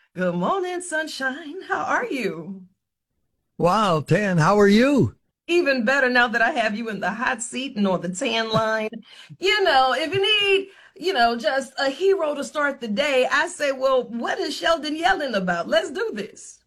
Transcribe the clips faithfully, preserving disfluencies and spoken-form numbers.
Good morning, sunshine. How are you? Wow, Tan, how are you? Even better now that I have you in the hot seat and on the tan line. You know, if you need, you know, just a hero to start the day, I say, well, what is Sheldon yelling about? Let's do this.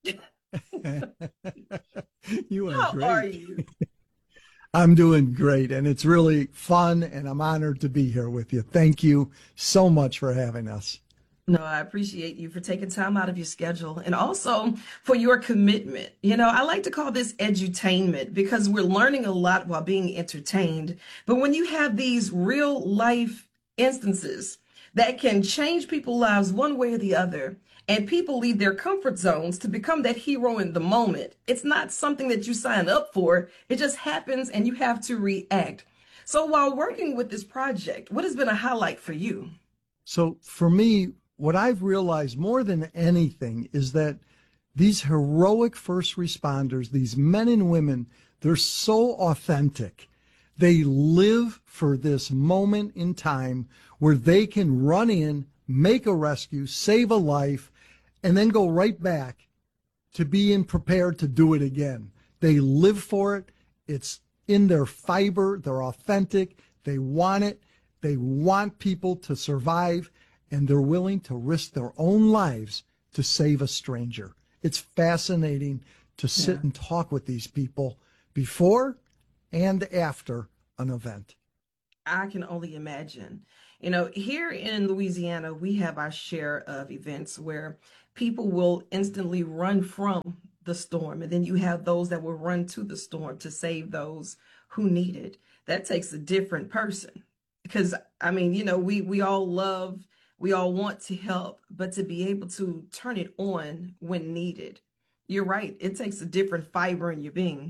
You are How are great. you? I'm doing great, and it's really fun, and I'm honored to be here with you. Thank you so much for having us. No, I appreciate you for taking time out of your schedule and also for your commitment. You know, I like to call this edutainment because we're learning a lot while being entertained. But when you have these real life instances that can change people's lives one way or the other, and people leave their comfort zones to become that hero in the moment, it's not something that you sign up for. It just happens and you have to react. So while working with this project, what has been a highlight for you? So, for me, what I've realized more than anything is that these heroic first responders, these men and women, they're so authentic. They live for this moment in time where they can run in, make a rescue, save a life, and then go right back to being prepared to do it again. They live for it. It's in their fiber. They're authentic. They want it. They want people to survive, and they're willing to risk their own lives to save a stranger. It's fascinating to Yeah. sit and talk with these people before and after an event. I can only imagine. You know, here in Louisiana, we have our share of events where people will instantly run from the storm, and then you have those that will run to the storm to save those who need it. That takes a different person because I mean, you know, we we all love, we all want to help, but to be able to turn it on when needed. You're right. It takes a different fiber in your being.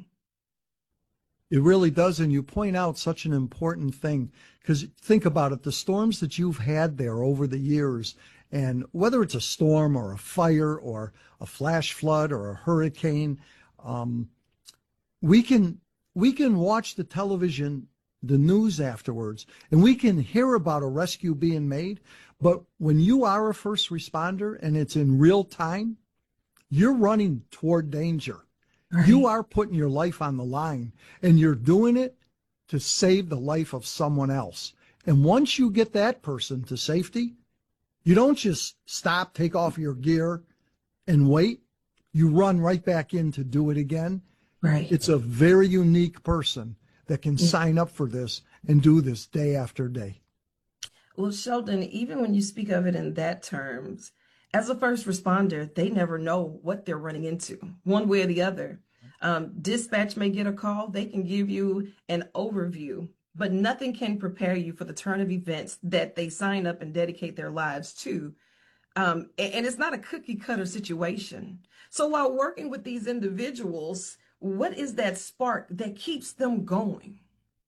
It really does. And you point out such an important thing because think about it, the storms that you've had there over the years, and whether it's a storm or a fire or a flash flood or a hurricane, um, we can we can watch the television, the news afterwards, and we can hear about a rescue being made. But when you are a first responder and it's in real time, you're running toward danger. You Right. are putting your life on the line, and you're doing it to save the life of someone else. And once you get that person to safety, you don't just stop, take off your gear, and wait. You run right back in to do it again. Right. It's a very unique person that can sign up for this and do this day after day. Well, Sheldon, even when you speak of it in that terms, as a first responder, they never know what they're running into, one way or the other. Um, dispatch may get a call, they can give you an overview, but nothing can prepare you for the turn of events that they sign up and dedicate their lives to. Um, a- and it's not a cookie cutter situation. So while working with these individuals, what is that spark that keeps them going?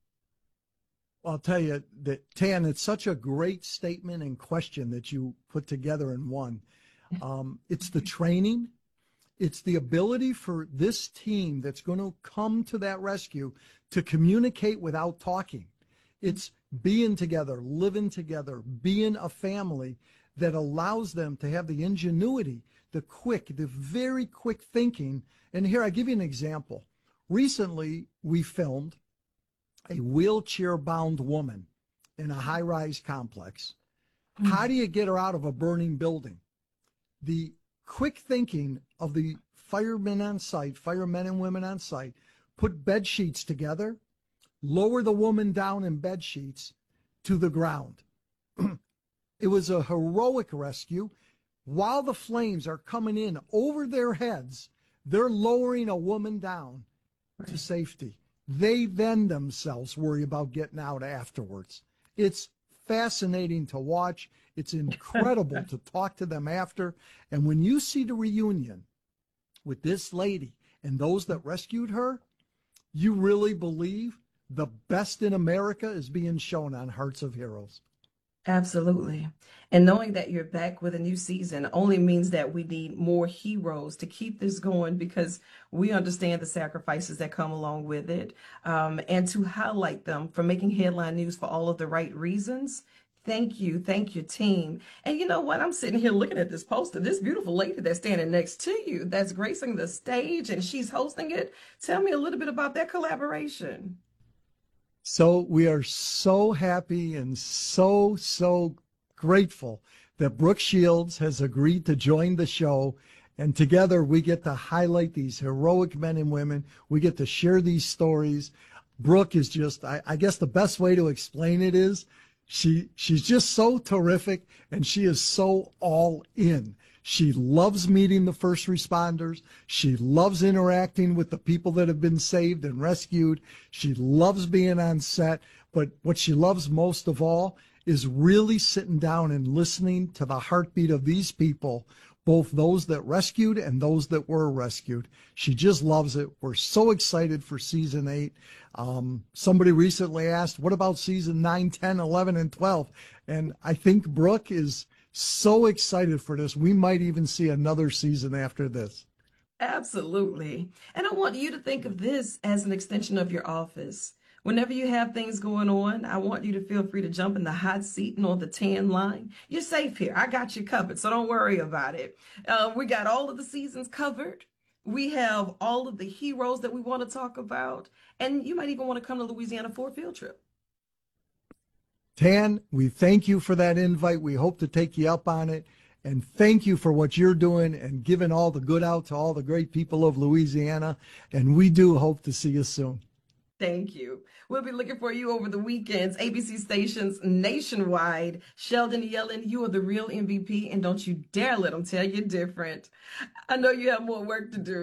I'll tell you that, Tan, it's such a great statement and question that you put together in one. Um, it's the training, it's the ability for this team that's going to come to that rescue to communicate without talking. It's being together, living together, being a family that allows them to have the ingenuity, the quick, the very quick thinking. And here, I give you an example. Recently, we filmed a wheelchair bound woman in a high rise complex. How do you get her out of a burning building? The quick thinking of the firemen on site, firemen and women on site, put bed sheets together, lower the woman down in bed sheets to the ground. It was a heroic rescue. While the flames are coming in over their heads, they're lowering a woman down to Right. safety. They then themselves worry about getting out afterwards. It's fascinating to watch. It's incredible to talk to them after. And when you see the reunion with this lady and those that rescued her, you really believe the best in America is being shown on Hearts of Heroes. Absolutely. And knowing that you're back with a new season only means that we need more heroes to keep this going because we understand the sacrifices that come along with it, um, and to highlight them for making headline news for all of the right reasons. Thank you. Thank you, team. And you know what? I'm sitting here looking at this poster, this beautiful lady that's standing next to you, that's gracing the stage and she's hosting it. Tell me a little bit about that collaboration. So we are so happy and so, so grateful that Brooke Shields has agreed to join the show. And together we get to highlight these heroic men and women. We get to share these stories. Brooke is just, I, I guess the best way to explain it is she she's just so terrific and she is so all in. She loves meeting the first responders. She loves interacting with the people that have been saved and rescued. She loves being on set. But what she loves most of all is really sitting down and listening to the heartbeat of these people, both those that rescued and those that were rescued. She just loves it. We're so excited for season eight. Um, somebody recently asked, what about season nine, ten, eleven, and twelve? And I think Brooke is so excited for this. We might even see another season after this. Absolutely. And I want you to think of this as an extension of your office. Whenever you have things going on, I want you to feel free to jump in the hot seat and on the tan line. You're safe here. I got you covered, so don't worry about it. Uh, we got all of the seasons covered. We have all of the heroes that we want to talk about. And you might even want to come to Louisiana for a field trip. Tan, we thank you for that invite. We hope to take you up on it. And thank you for what you're doing and giving all the good out to all the great people of Louisiana. And we do hope to see you soon. Thank you. We'll be looking for you over the weekends. A B C stations nationwide. Sheldon Yellen, you are the real M V P, and don't you dare let them tell you different. I know you have more work to do.